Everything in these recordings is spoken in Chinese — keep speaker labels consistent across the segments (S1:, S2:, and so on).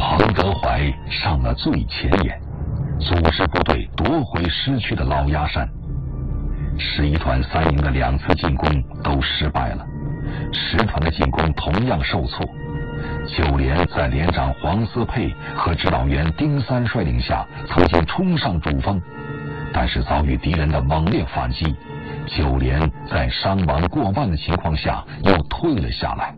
S1: 彭德怀上了最前沿，组织部队夺回失去的老鸭山。11团3营的2次进攻都失败了，10团的进攻同样受挫。9连在连长黄思佩和指导员丁三率领下，曾经冲上主峰，但是遭遇敌人的猛烈反击，9连在伤亡过万的情况下又退了下来。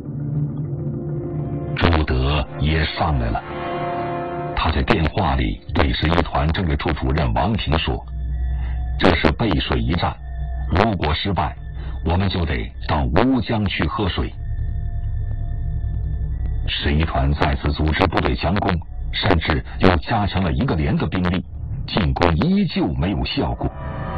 S1: 朱德也上来了，他在电话里对11团政治处主任王平说：“这是背水一战，如果失败，我们就得到乌江去喝水。”11团再次组织部队强攻，甚至又加强了1个连的兵力，进攻依旧没有效果。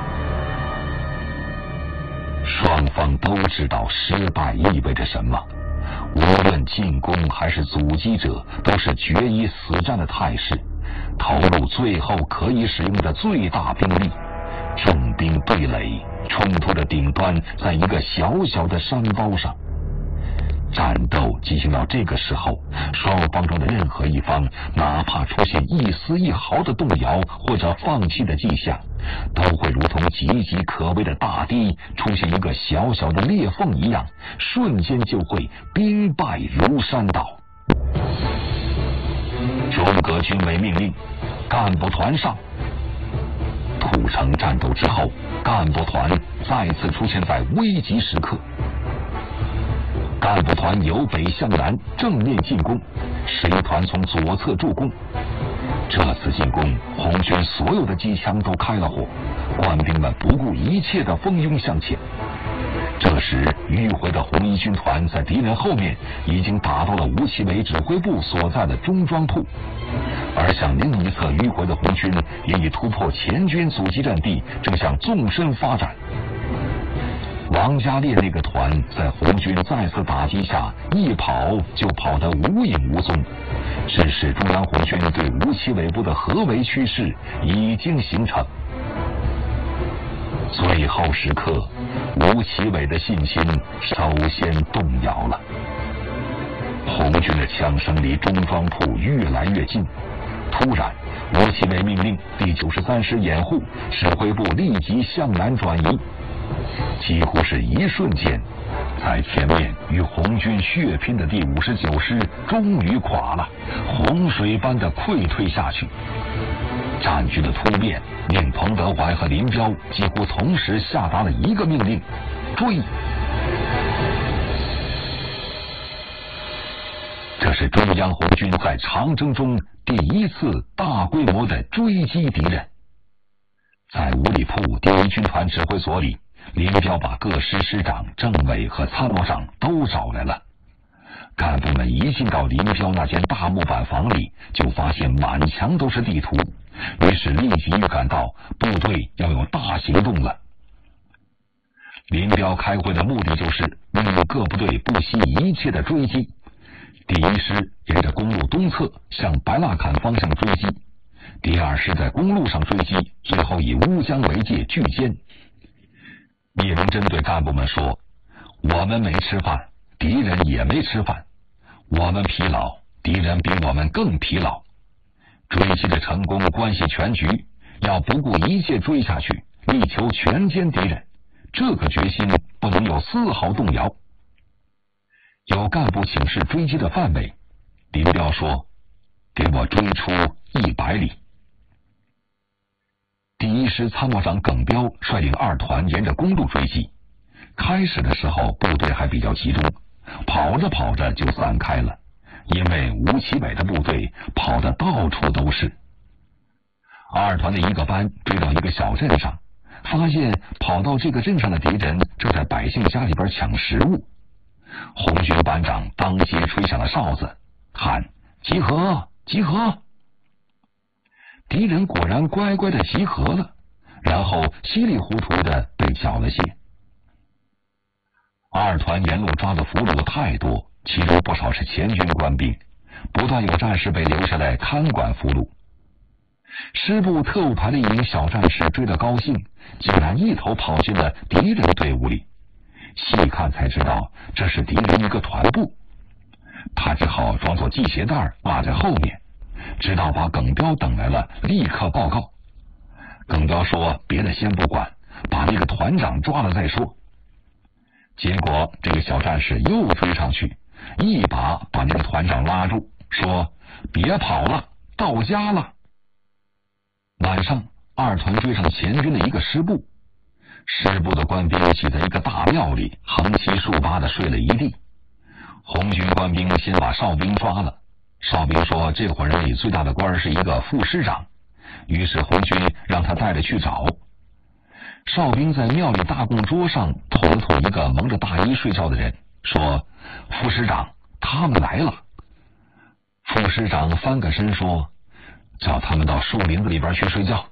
S1: 双方都知道失败意味着什么，无论进攻还是阻击者，都是决一死战的态势，投入最后可以使用的最大兵力，重兵对垒，冲突的顶端在一个小小的山包上。战斗进行到这个时候，双方中的任何一方，哪怕出现一丝一毫的动摇或者放弃的迹象，都会如同岌岌可危的大堤出现一个小小的裂缝一样，瞬间就会兵败如山倒。中革军委命令干部团上。土城战斗之后，干部团再次出现在危急时刻。干部团由北向南正面进攻，11团从左侧助攻。这次进攻，红军所有的机枪都开了火，官兵们不顾一切地蜂拥向前。这时，迂回的红一军团在敌人后面已经打到了吴奇伟指挥部所在的中庄铺，而向另一侧迂回的红军也已突破前军阻击阵地，正向纵深发展。王家烈那个团在红军再次打击下，一跑就跑得无影无踪，致使中央红军对吴奇伟部的合围趋势已经形成。最后时刻，吴奇伟的信心首先动摇了。红军的枪声离中庄铺越来越近，突然吴奇伟命令第93师掩护，指挥部立即向南转移。几乎是一瞬间，在前面与红军血拼的第59师终于垮了，洪水般的溃退下去。战局的突变令彭德怀和林彪几乎同时下达了一个命令：追。这是中央红军在长征中第一次大规模的追击敌人。在五里铺第1军团指挥所里，林彪把各师师长、政委和参谋长都找来了。干部们一进到林彪那间大木板房里，就发现满墙都是地图，于是立即预感到部队要有大行动了。林彪开会的目的就是命令各部队不惜一切的追击。第1师沿着公路东侧向白蜡坎方向追击，第2师在公路上追击，最后以乌江为界拒歼。聂荣臻对干部们说：“我们没吃饭，敌人也没吃饭，我们疲劳，敌人比我们更疲劳。追击的成功关系全局，要不顾一切追下去，力求全歼敌人。这个决心不能有丝毫动摇。”有干部请示追击的范围，林彪说：“给我追出100里。”第1师参谋长耿彪率领2团沿着公路追击。开始的时候部队还比较集中，跑着跑着就散开了，因为吴奇伟的部队跑得到处都是。2团的1个班追到一个小镇上，发现跑到这个镇上的敌人正在百姓家里边抢食物。红军班长当即吹响了哨子，喊：“集合！集合！”敌人果然乖乖的集合了，然后稀里糊涂的被缴了械。2团沿路抓的俘虏太多，其中不少是前军官兵，不断有战士被留下来看管俘虏。师部特务排的一名小战士追得高兴，竟然一头跑进了敌人队伍里。细看才知道，这是敌人一个团部。 他只好装作系鞋带挂在后面，直到把耿彪等来了，立刻报告。耿彪说别的先不管，把那个团长抓了再说。结果这个小战士又追上去，一把把那个团长拉住，说别跑了，到家了。晚上二团追上前军的一个师部，师部的官兵挤在一个大庙里，横七竖八的睡了一地。红军官兵先把哨兵抓了，哨兵说这伙人里最大的官是一个副师长，于是红军让他带着去找。哨兵在庙里大供桌上捅了捅一个蒙着大衣睡觉的人，说副师长他们来了。副师长翻个身说叫他们到树林子里边去睡觉。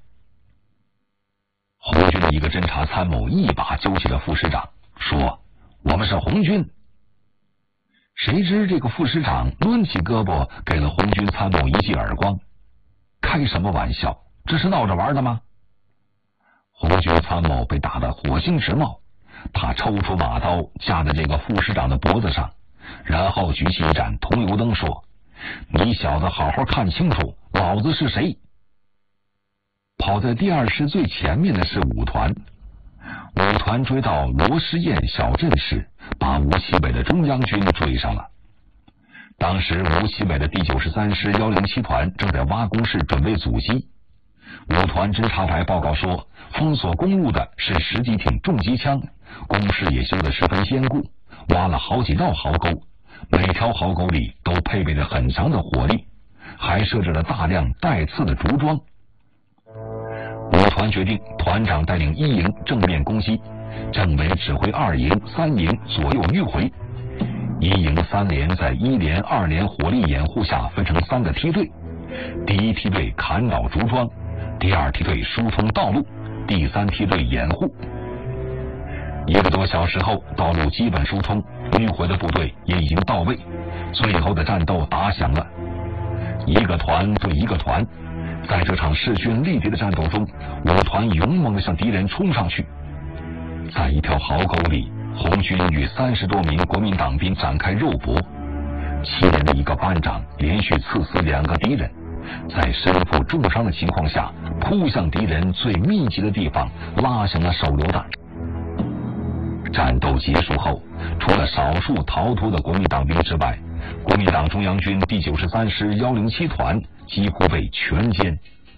S1: 红军的一个侦察参谋一把揪起了副师长，说我们是红军。谁知这个副师长抡起胳膊给了红军参谋一记耳光，开什么玩笑，这是闹着玩的吗？红军参谋被打得火星直冒，他抽出马刀架在这个副师长的脖子上，然后举起一盏桐油灯说，你小子好好看清楚老子是谁。跑在第二师最前面的是五团，五团追到罗师堰小镇时，把吴锡伟的中央军追上了。当时吴锡伟的第93师107团正在挖工事准备阻击。五团侦察排报告说，封锁公路的是10几挺重机枪，工事也修得十分坚固，挖了好几道壕沟，每条壕沟里都配备着很强的火力，还设置了大量带刺的竹桩。五团决定团长带领1营正面攻击，政委指挥2营、3营左右迂回。1营3连在1连、2连火力掩护下分成3个梯队，第1梯队砍倒竹桩，第2梯队疏通道路，第3梯队掩护。1个多小时后，道路基本疏通，迂回的部队也已经到位，最后的战斗打响了。1个团对1个团，在这场势均力敌的战斗中，五团勇猛地向敌人冲上去。在一条壕沟里，红军与30多名国民党兵展开肉搏，7连的一个班长连续刺死2个敌人，在身负重伤的情况下，扑向敌人最密集的地方，拉响了手榴弹。战斗结束后，除了少数逃脱的国民党兵之外，国民党中央军第93师107团几乎被全歼。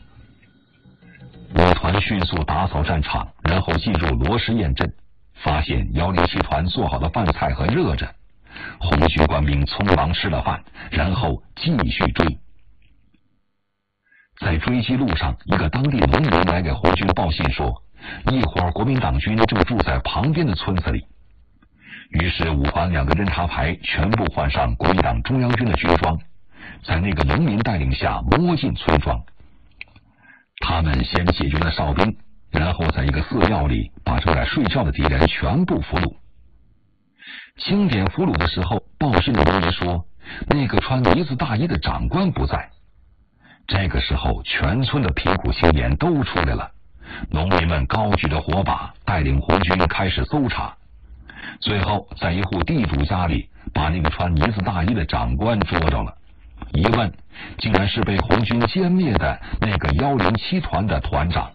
S1: 五团迅速打扫战场，然后进入罗师堰镇，发现107团做好的饭菜和热着，红军官兵匆忙吃了饭，然后继续追。在追击路上，一个当地农民来给红军报信说，一伙国民党军正住在旁边的村子里。于是五团2个侦察排全部换上国民党中央军的军装，在那个农民带领下摸进村庄。他们先解决了哨兵，然后在一个寺庙里把正在睡觉的敌人全部俘虏。清点俘虏的时候，报信的农民说，那个穿呢子大衣的长官不在。这个时候，全村的皮苦青年都出来了，农民们高举着火把，带领红军开始搜查。最后在一户地主家里，把那个穿呢子大衣的长官捉着了，一问竟然是被红军歼灭的那个107团的团长。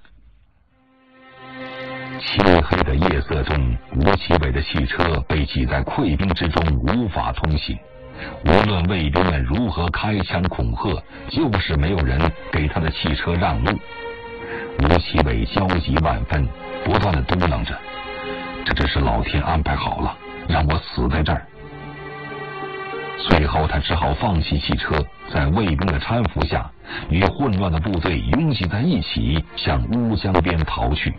S1: 漆黑的夜色中，吴锡伟的汽车被挤在溃兵之中，无法通行。无论卫兵们如何开枪恐吓，就是没有人给他的汽车让路。吴锡伟焦急万分，不断地嘟囔着，这只是老天安排好了，让我死在这儿。最后他只好放弃汽车，在卫兵的搀扶下，与混乱的部队拥挤在一起，向乌江边逃去。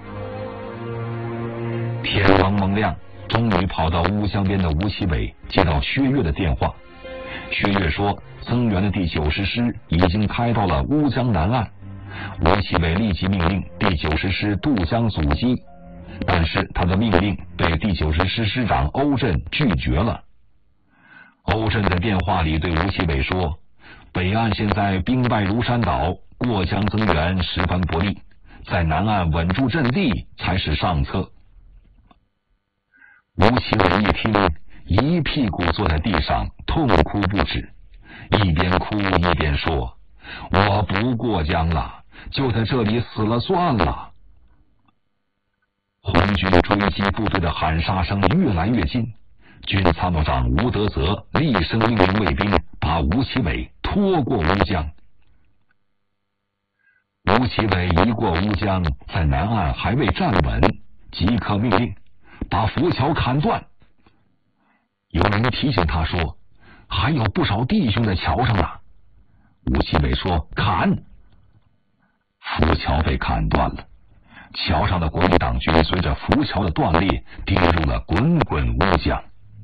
S1: 天蒙蒙亮，终于跑到乌江边的吴锡伟接到薛岳的电话。薛岳说，增援的第90师已经开到了乌江南岸。吴锡伟立即命令第90师渡江阻击，但是他的命令被第90师师长欧震拒绝了。欧震在电话里对吴锡伟说，北岸现在兵败如山倒，过江增援十分不利，在南岸稳住阵地才是上策。吴锡伟一听， 一屁股坐在地上痛哭不止，一边哭一边说：“我不过江了，就在这里死了算了。”红军追击部队的喊杀声越来越近，军参谋长吴德泽厉声命令卫兵把吴奇伟拖过乌江。吴奇伟一过乌江，在南岸还未站稳，即刻命令把浮桥砍断。有人提醒他说：“还有不少弟兄在桥上呢。”吴奇伟说：“砍！”浮桥被砍断了，桥上的国民党军随着浮桥的断裂，跌入了滚滚乌江。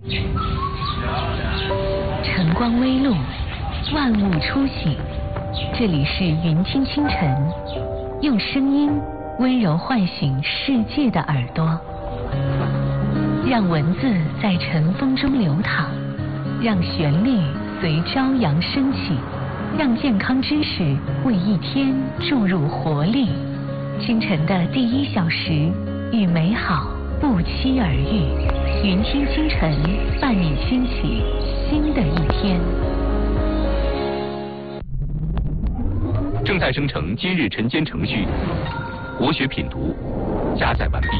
S2: 晨光微露，万物初醒。这里是云听清晨，用声音温柔唤醒世界的耳朵，让文字在晨风中流淌，让旋律随朝阳升起，让健康知识为一天注入活力。清晨的第1小时，与美好不期而遇。云听清晨，伴你牵起新的一天。
S3: 正在生成今日晨间程序，国学品读加载完毕。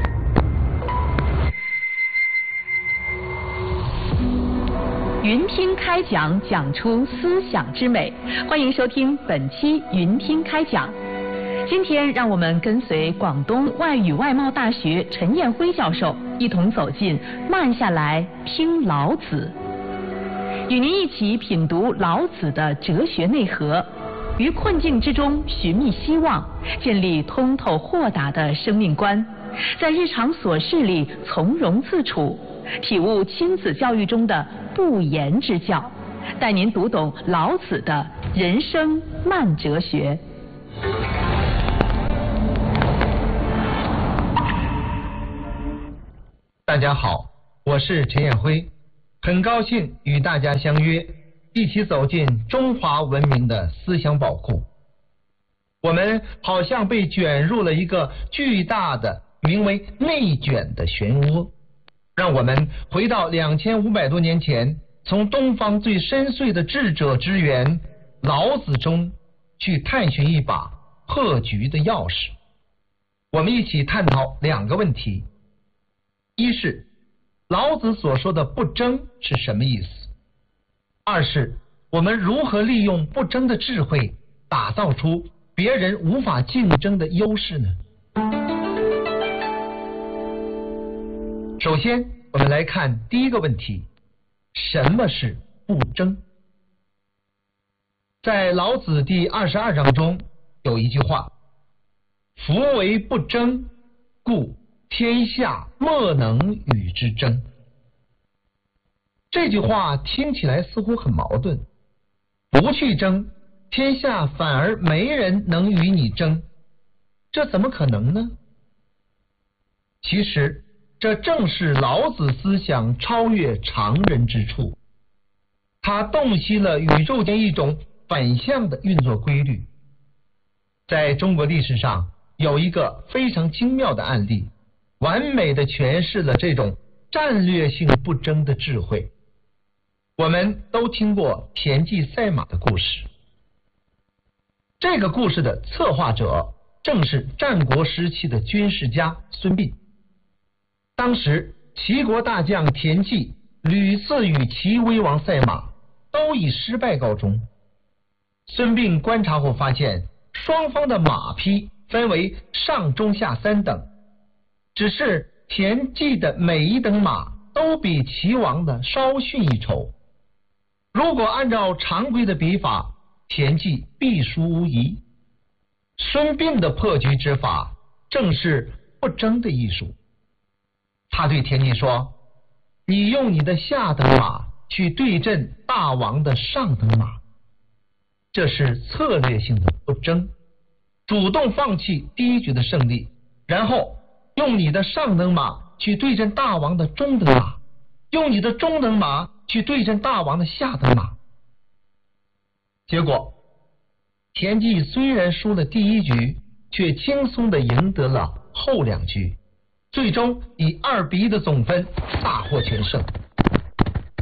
S4: 云听开讲，讲出思想之美。欢迎收听本期云听开讲。今天让我们跟随广东外语外贸大学陈彦辉教授一同走进慢下来听老子，与您一起品读老子的哲学内核，于困境之中寻觅希望，建立通透豁达的生命观，在日常琐事里从容自处，体悟亲子教育中的不言之教，带您读懂老子的人生慢哲学。
S5: 大家好，我是陈彦辉，很高兴与大家相约，一起走进中华文明的思想宝库。我们好像被卷入了一个巨大的名为内卷的漩涡，让我们回到2500多年前，从东方最深邃的智者之源老子中去探寻一把破局的钥匙。我们一起探讨2个问题：一是老子所说的不争是什么意思？2是我们如何利用不争的智慧，打造出别人无法竞争的优势呢？首先，我们来看第一个问题：什么是不争？在老子第22章中有一句话：“夫为不争，故天下莫能与之争。”这句话听起来似乎很矛盾，不去争，天下反而没人能与你争，这怎么可能呢？其实这正是老子思想超越常人之处，它洞悉了宇宙间一种反向的运作规律。在中国历史上有一个非常精妙的案例，完美的诠释了这种战略性不争的智慧。我们都听过田忌赛马的故事，这个故事的策划者正是战国时期的军事家孙膑。当时齐国大将田忌屡次与齐威王赛马，都以失败告终。孙膑观察后发现，双方的马匹分为上中下3等，只是田忌的每一等马都比齐王的稍逊一筹。如果按照常规的比法，田忌必输无疑。孙膑的破局之法正是不争的艺术。他对田忌说：“你用你的下等马去对阵大王的上等马，这是策略性的不争，主动放弃第一局的胜利，然后用你的上等马去对阵大王的中等马，用你的中等马去对阵大王的下等马。”结果田忌虽然输了第一局，却轻松地赢得了后2局，最终以2-1的总分大获全胜。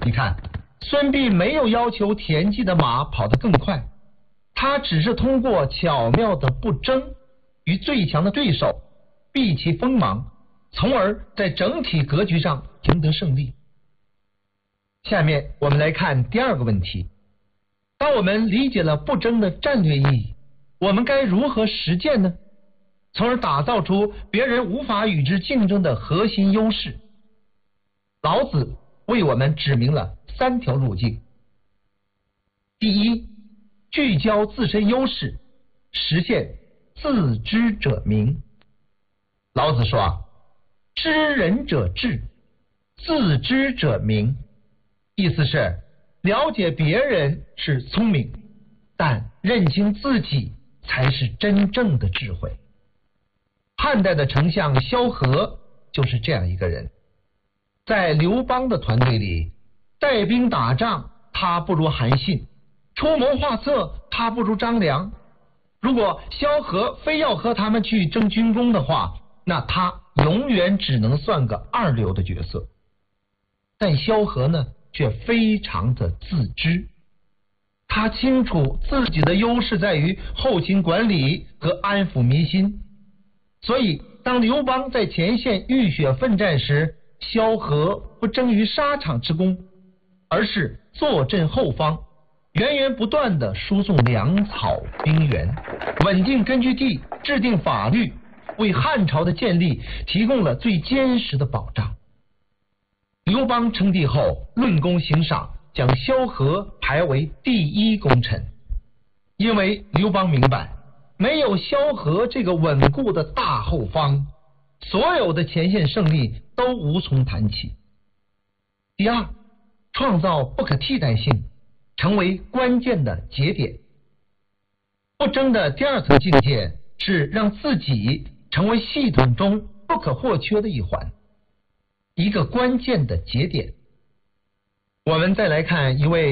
S5: 你看，孙膑没有要求田忌的马跑得更快，他只是通过巧妙的不争，与最强的对手避其锋芒，从而在整体格局上赢得胜利。下面我们来看第二个问题，当我们理解了不争的战略意义，我们该如何实践呢？从而打造出别人无法与之竞争的核心优势。老子为我们指明了3条路径。第一，聚焦自身优势，实现自知者明。老子说知人者智，自知者明。意思是了解别人是聪明，但认清自己才是真正的智慧。汉代的丞相萧何就是这样一个人。在刘邦的团队里，带兵打仗他不如韩信，出谋划策他不如张良。如果萧何非要和他们去争军功的话，那他永远只能算个2流的角色。但萧何呢，却非常的自知，他清楚自己的优势在于后勤管理和安抚民心，所以当刘邦在前线浴血奋战时，萧何不争于沙场之功，而是坐镇后方，源源不断地输送粮草兵员，稳定根据地，制定法律，为汉朝的建立提供了最坚实的保障。刘邦称帝后，论功行赏，将萧何排为第1功臣。因为刘邦明白，没有萧何这个稳固的大后方，所有的前线胜利都无从谈起。第二，创造不可替代性，成为关键的节点。不争的第2层境界是让自己成为系统中不可或缺的一环，一个关键的节点。我们再来看一位